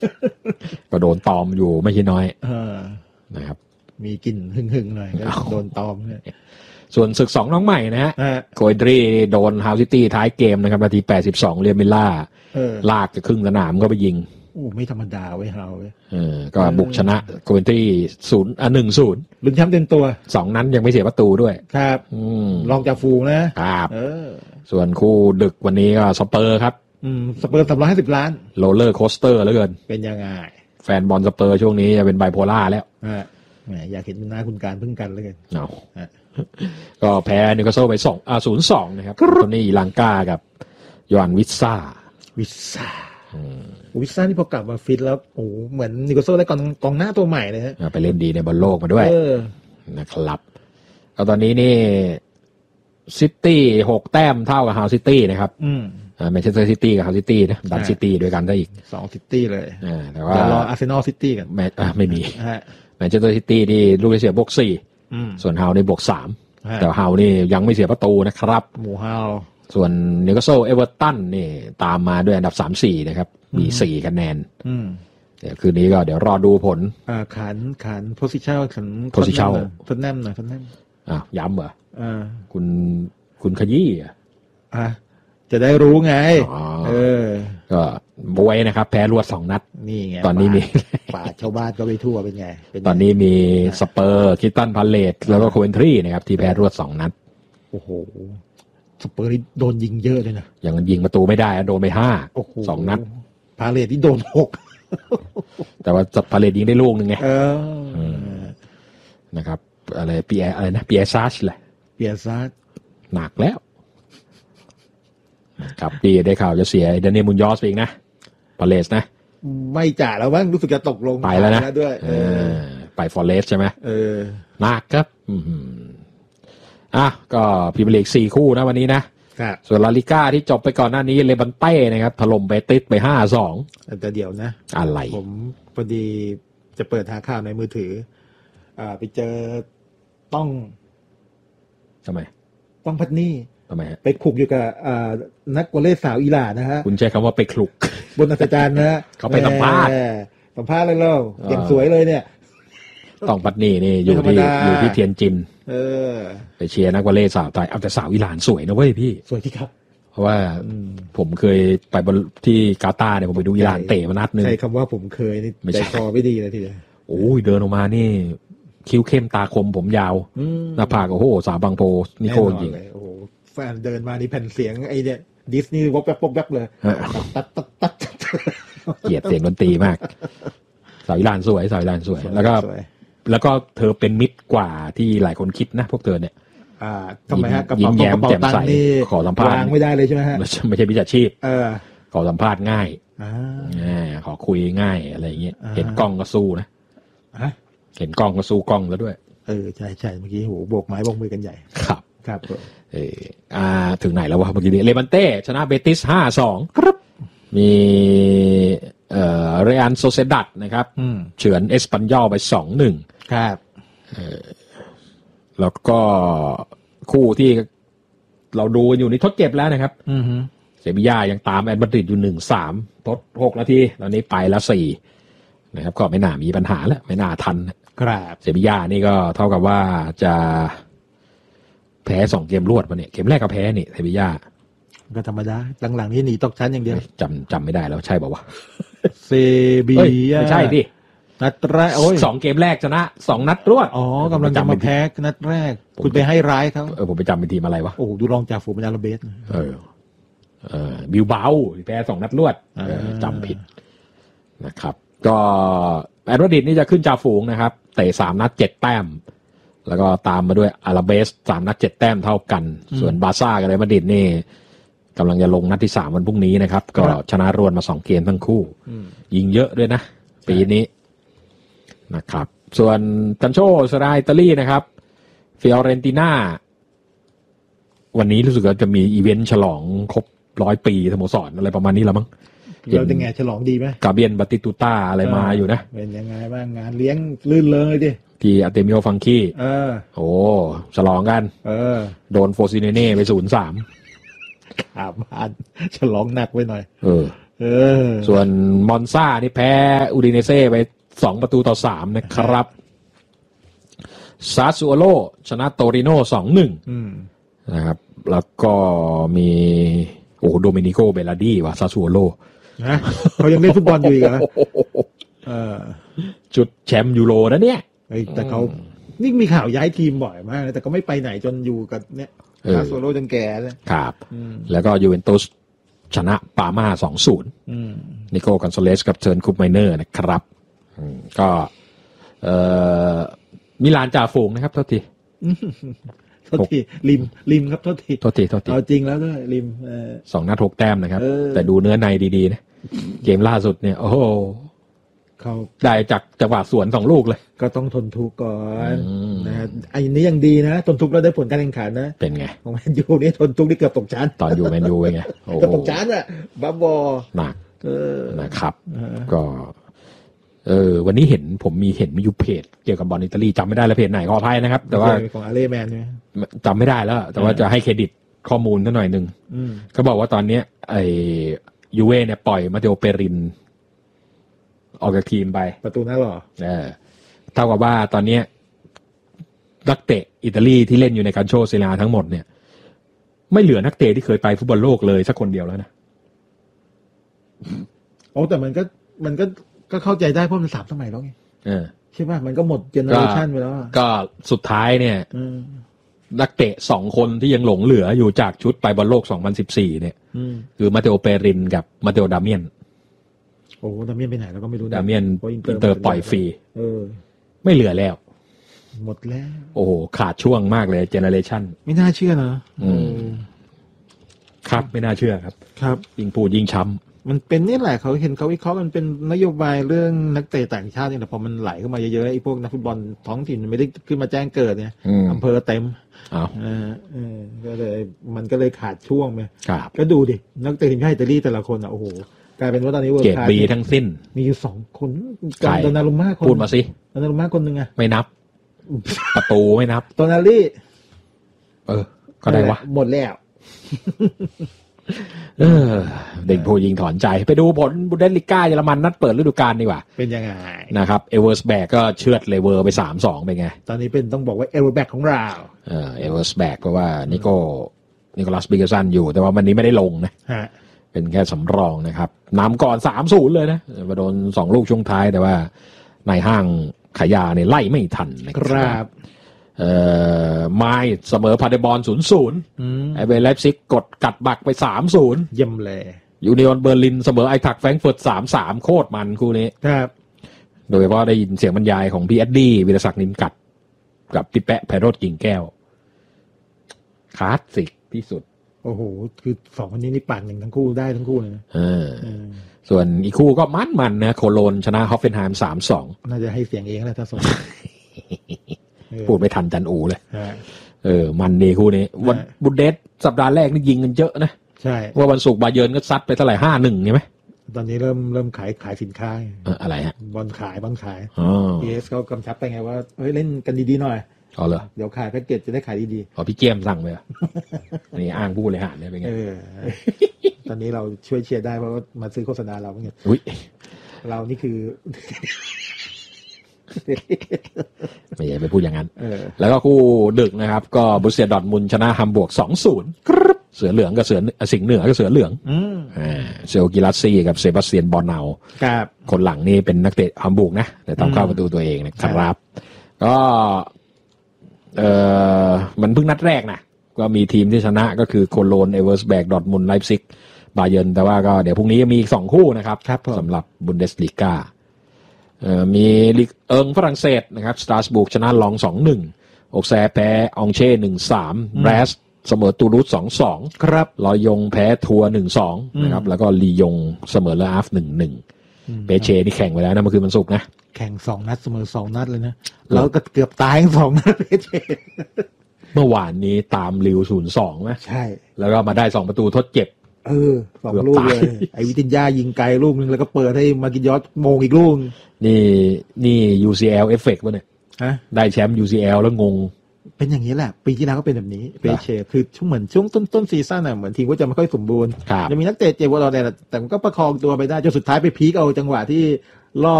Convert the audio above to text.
ก็โดนตอมอยู่ไม่ใช่น้อยนะครับมีกลิ่นหึ่งๆหน่อยก็โดนตอมเนี่ยส่วนศึกสองน้องใหม่นะฮะโคเอดรีโดนฮาวซิตี้ท้ายเกมนะครับนาที82เรียมิลล่าลากจะครึ่งสนามก็ไปยิงไม่ธรรมดาเว้ยฮาวเว้ยก็บุกชนะโคเอดรี1-0 ลุ้นแชมป์เต็มตัว 2นั้นยังไม่เสียประตูด้วยครับรองจากฟูงนะครับส่วนคู่ดึกวันนี้ก็สเปอร์ครับสเปอร์350 ล้านโรลเลอร์โคสเตอร์เหลือเกินเป็นยังไงแฟนบอลสเปอร์ช่วงนี้จะเป็นไบโพล่าแล้วแหมอยากเห็นหน้าคุณการพึ่งกันเลยก็แพ้นิวคาสเซิลไป0-2นะครับตัวนี้ลังกากับยอนวิซ่าวิซ่านี่พอกลับมาฟิตแล้วเหมือนนิวคาสเซิลได้กองหน้าตัวใหม่เลยฮะไปเล่นดีในบอลโลกมาด้วยนะครับแล้วตอนนี้นี่ซิตี้6 แต้มเท่ากับฮาวซิตี้นะครับแมนเชสเตอร์ซิตี้กับฮาวซิตี้นะดันซิตี้ด้วยกันได้อีก 2ซิตี้เลยแต่ว่ารออาร์เซนอลซิตี้กันไม่มีแมนเชสเตอร์ซิตี้นี่ลูกเสียบวก4ส่วนฮาวนี่บวก3แต่ฮาวนี่ยังไม่เสียประตูนะครับหมู่ฮาวส่วนนิวคาสเซิลเอเวอร์ตันนี่ตามมาด้วยอันดับ 3-4 นะครับมี4คะแนนเดี๋ยวคืนนี้ก็เดี๋ยวรอดูผลขันโพซิชั่นโพซิชั่นทดแนมหน่อยทดแนมย้ำเหรอคุณขยี้จะได้รู้ไงก็บวยนะครับแพ้รวด2 นัดนี่ไงตอนนี้มีป่าชาวบ้านก็ไปทั่วเป็นไงตอนนี้มีสเปอร์คริสตัลพาเลซแล้วก็โคเวนทรีนะครับที่แพ้รวด2 นัดโอ้โหสเปอร์นี่โดนยิงเยอะเลยนะยังยิงประตูไม่ได้โดนไป5 2 นัดพาเลซที่โดน6 แต่ว่าพาเลซยิงได้ลูกนึงไงนะครับอะไรปีแอร์ซาชแหละปีแอร์ซาชหนักแล้วครับดีได้ข่าวจะเสียเดนเนลมุนยอสไปอีกนะพาเลซนะไม่จ่าแล้วมั้งรู้สึกจะตกลงไปแล้วนะด้วยไปฟอร์เรสใช่ไหมหนักครับก็พรีเมียร์ลีก4 คู่นะวันนี้นะส่วนลาลิก้าที่จบไปก่อนหน้านี้เลบันเต้นะครับถล่มเบติสไป 5-2 แต่เดี๋ยวนะอะไรผมพอดีจะเปิดหาข่าวในมือถือไปเจอต้องทำไมต้องพัดนี่ทำไมฮะไปคลุกอยู่กับนักวอลเลย์สาวอิหร่านนะฮะคุณใช้คำว่าไปคลุกบนอัศจรรย์นะเขาไปสัมภาษณ์เลยเล่าเก่งสวยเลยเนี่ยต้องพัดนี่อยู่ที่เทียนจินไปเชียร์นักวอลเลย์สาวไทยเอาแต่สาวอิหร่านสวยนะเว้ยพี่สวยที่ครับเพราะว่าผมเคยไปที่กาตาร์เนี่ยผมไปดูอิหร่านเตะมานัดนึงใช่คำว่าผมเคยนี่ใจคอไม่ดีเลยทีเดียวโอ้ยเดินออกมานี่คิ้วเข้มตาคมผมยาวหน้าผากโอ้โหสาวบางโพนิโคจริงโอ้โหแฟนเดินมานี่แผ่นเสียงไอ้เนี่ยดิสนีย์วบแวบเลยตัดเกลียดเสียงดนตรีมากสาวอิหร่านสวยแล้วก็เธอเป็นมิตรกว่าที่หลายคนคิดนะพวกเธอเนี่ยทำไมฮะกระเป๋าตังค์นี่ขอสัมภาษณ์ไม่ได้เลยใช่ไหมฮะไม่ใช่มิจฉาชีพขอสัมภาษณ์ง่ายขอคุยง่ายอะไรอย่างเงี้ยเห็นกล้องก็สู้นะเห็นกล้องก็สู้กล้องแล้วด้วยใช่เมื่อกี้โหโบกไม้โบกมือกันใหญ่ครับถึงไหนแล้ววะเมื่อกี้นี้เลบันเต้ชนะเบติส 5-2 ครับมีเรอัลโซเซดัดนะครับเฉือนเอสปันยอลไป 2-1 ครับแล้วก็คู่ที่เราดูกันอยู่นี่ทดเจ็บแล้วนะครับเซบีย่ายังตามแอตเลติกอยู่ 1-3 ทด6 นาทีตอนนี้ไปแล้ว4นะครับก็ไม่น่ามีปัญหาแล้วไม่น่าทันครับเซบีย่านี่ก็เท่ากับว่าจะแพ้2 เกมรวดมาเนี่ยเกมแรกก็แพ้นี่เซบีย่าก็ธรรมดาหลังๆนี่หนีตกชั้นอย่างเดียวจำไม่ได้แล้วใช่ป่าววะเซบีย่าไม่ใช่ดินัดแรก 2 เกมแรกชนะ2 นัดรวดกำลังจะมาแพ้นัดแรกคุณไปให้ร้ายเขาผมไปจำเป็นทีมอะไรวะโอ้ดูรองจากฝูงเป็นอาราเบสบิลเบาแพ้2 นัดรวดจำผิดนะครับก็แอตเลติกนี่จะขึ้นจ่าฝูงนะครับเตะ3 นัด 7 แต้มแล้วก็ตามมาด้วยอาราเบส3 นัด 7 แต้มเท่ากันส่วนบาร์ซ่ากับเรอัลมาดริดนี่กำลังจะลงนัดที่3วันพรุ่งนี้นะครับก็ชนะรวดมา2 เกมทั้งคู่ยิงเยอะด้วยนะปีนี้นะครับส่วนกันโชสราอิตาลีนะครับฟิออเรนติน่าวันนี้รู้สึกว่าจะมีอีเวนต์ฉลองครบ100 ปีสโมสรอะไรประมาณนี้แล้วมั้งเราจะไงฉลองดีไหมกาเบียนบาติตูต้าอะไรมาอยู่นะเป็นยังไงบ้างงานเลี้ยงลื่นเริงเลยดิที่อาร์เตมิโอฟังคีโอ้ฉลองกันโดนโฟซิเนเน่ไป 0-3 ขาบ้านฉลองหนักไว้หน่อยส่วนมอนซานี่แพ้อูดิเนเซ่ไป2-3นะครับซาซูโอโลชนะโตริโน่ 2-1นะครับแล้วก็มีโดมินิโกเบลลาดี้ว่ะซาซูโอโลนะเขายังเล่นฟุตบอลอยู่อีกเหรอจุดแชมป์ยูโรนะเนี่ยแต่เขานี่มีข่าวย้ายทีมบ่อยมากแต่ก็ไม่ไปไหนจนอยู่กับเนี่ยซาซูโอโลจนแก่เลยครับแล้วก็ยูเวนตุสชนะปาม่า 2-0นิโคกอนโซเลสกับเทิร์นคุปไมเนอร์นะครับก็มิลานจ่าฝูงนะครับโทษทีริมครับโทษทีเอาจริงแล้วด้วยริม 2 นัด 6 แต้มนะครับแต่ดูเนื้อในดีๆนะเกมล่าสุดเนี่ยโอ้โหเขาได้จากจังหวะสวน2 ลูกเลยก็ต้องทนทุกข์ก่อนนะไอ้นี้ยังดีนะทนทุกข์แล้วได้ผลการแข่งขันนะเป็นไงของแมนยูนี่ทนทุกข์ที่เกือบตกชั้นตอนอยู่แมนยูเป็นไงโอ้โหตกชั้นอะบ้าบอหนักนะครับก็วันนี้ผมมีอยู่เพจเกี่ยวกับบอลอิตาลีจำไม่ได้แล้วเพจไหนขออภัยนะครับแต่ว่าของอาเล่แมนใช่ไหมจำไม่ได้แล้วแต่ว่าจะให้เครดิตข้อมูลนิดหน่อยนึงเขาบอกว่าตอนนี้ไอ้ยูเว่เนี่ยปล่อยมาเตโอเปรินออกจากทีมไปประตูหน้าหรอเท่ากับว่าตอนนี้นักเตะอิตาลีที่เล่นอยู่ในการโชว์เซเรียทั้งหมดเนี่ยไม่เหลือนักเตะที่เคยไปฟุตบอลโลกเลยสักคนเดียวแล้วนะแต่มันก็เข้าใจได้เพราะมัน3 สมัยแล้วไงใช่ป่ะมันก็หมดเจเนอเรชันไปแล้วก็สุดท้ายเนี่ยนักเตะ2 คนที่ยังหลงเหลืออยู่จากชุดไปบอลโลก2014เนี่ยคือมาเตโอเปรินกับมาเตโอดาเมียนดาเมียนไปไหนแล้วก็ไม่รู้ดาเมียนอินเตอร์ปล่อยฟรีไม่เหลือแล้วหมดแล้วขาดช่วงมากเลยเจเนอเรชันไม่น่าเชื่อครับไม่น่าเชื่อครับยิ่งพูดยิ่งช้ำมันเป็นนี่แหละเขาเห็นเขาวิเคราะห์มันเป็นนโยบายเรื่องนักเตะต่างชาติเนี่ยแต่พอมันไหลเข้ามาเยอะๆไอ้พวกนักฟุตบอลท้องถิ่นมันไม่ได้ขึ้นมาแจ้งเกิดเนี่ยอำเภอเต็มก็เลยมันก็เลยขาดช่วงไปก็ดูดินักเตะทีมชาติอิตาลีแต่ละคนโอ้โหกลายเป็นว่าตอนนี้เวิร์คลาสเกรด B ทั้งสิ้นมีอยู่2 คนโดนารุม่าคนพูดมาสิโดนารุม่าคนนึงไม่นับประตูไม่นับโตนาลี่ก็ได้วะหมดแล้วเด็กผู้ยิงถอนใจไปดูผลบุนเดสลิก้าเยอรมันนัดเปิดฤดูกาลดีกว่าเป็นยังไงนะครับเอเวอร์สแบกก็เชือดเลเวอร์ไป 3-2 เป็นไงตอนนี้เป็นต้องบอกว่าเอเวอร์แบกของเราเอเวอร์สแบกเพราะว่านิโคลัสบิเกอร์ซันอยู่แต่ว่าวันนี้ไม่ได้ลงนะเป็นแค่สำรองนะครับนำก่อน 3-0 เลยนะมาโดน2 ลูกช่วงท้ายแต่ว่าในห้างขายยาเนี่ยไล่ไม่ทันนะครับไมล์เสมอพาเดบอล 0-0 ไอเบลเลปซิกกดกัดบักไป 3-0 เยี่ยมเลยยูนิออนเบอร์ลินเสมอไอทักแฟรงก์เฟิร์ต 3-3 โคตรมันคู่นี้ครับโดยเฉพาะได้ยินเสียงบรรยายของพี่แอดดี้วิรศักดิ์นินกัดกับพี่แปะไพโรจน์กิ่งแก้วคลาสสิกที่สุดโอ้โหคือ2 คนนี้นี่ปั่นทั้งคู่ได้ทั้งคู่เลยนะส่วนอีกคู่ก็มันนะโคโลนชนะฮอฟเฟนไฮม์ 3-2 น่าจะให้เสียงเองแหละถ้าส่งพูดไม่ทันจันอูเลยมันดีคู่นี้วันบุนเดสสัปดาห์แรกนี่ยิงกันเยอะนะใช่ว่าวันศุกร์บาเยิร์นก็ซัดไปเท่าไหร่ 5-1 ใช่ไหมตอนนี้เริ่มขายสินค้าอะไรฮะบอลขายPS เขากำชับไปไงว่าเฮ้ยเล่นกันดีๆหน่อยเหรอเดี๋ยวขายแพ็กเกจจะได้ขายดีๆพี่เกียมสั่งไปนี่อ้างผู้บริหารเนี่ยเป็นไงตอนนี้เราช่วยเชียร์ได้เพราะว่ามาซื้อโฆษณาเราเป็นไงเรานี่คือไม่ใช่ไปพูดอย่างนั้นแล้วก็คู่ดึกนะครับก็บรูเซียดอร์ทมุนด์ชนะฮัมบวร์ก 2-0 ครับเสือเหลืองกับเสือสิงห์เหนือกับเสือเหลืองเซลกิลัสซี่กับเซบาสเตียนบอร์เนาครับคนหลังนี่เป็นนักเตะฮัมบวร์กนะแต่ต้องเข้าประตูตัวเองนะครับก็มันเพิ่งนัดแรกนะก็มีทีมที่ชนะก็คือโคโลนเอเวอร์สแบกดอร์ทมุนด์ไลป์ซิกบาเยิร์นแต่ว่าก็เดี๋ยวพรุ่งนี้มีอีก2 คู่นะครับสำหรับบุนเดสลีกามีลีกฝรั่งเศสนะครับสตราสบุกชนะลอง 2-1 ออกแซแพ้องเช่ 1-3 แบรสเสมอตูรูส 2-2 ครับลอยงแพ้ทัวร์ 1-2 นะครับแล้วก็ลียงเสมอเลอาฟ 1-1 เปเช่นี่แข่งไปแล้วนะเมื่อคืนวันศุกร์นะแข่ง2 นัดเสมอ2 นัดเลยนะแล้วก็เกือบตายทั้ง2 นัดเปเช่เมื่อวานนี้ตามลิว 0-2 นะใช่แล้วก็มาได้2 ประตูทดเจ็บ 2 ลูกเลยไอวิตินยายิงไกลลูกนึงแล้วก็เปิดให้มากินยอดโมงอีกลูกนี่ UCL เอฟเฟกต์ป่ะเนี่ยได้แชมป์ UCL แล้วงงเป็นอย่างนี้แหละปีที่แล้วก็เป็นแบบนี้เปเช่คือเหมือนช่วงต้นซีซั่นเหมือนทีมก็จะไม่ค่อยสมบูรณ์จะมีนักเตะเจ็บวอลแต่มันก็ประคองตัวไปได้จนสุดท้ายไปพีคเอาจังหวะที่รอบ